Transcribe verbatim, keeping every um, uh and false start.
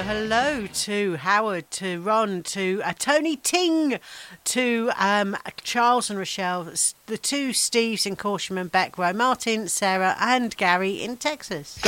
hello to Howard, to Ron, to uh, Tony Ting, to um, Charles and Rochelle, the two Steves in Corsham and Beck Row, Martin, Sarah and Gary in Texas.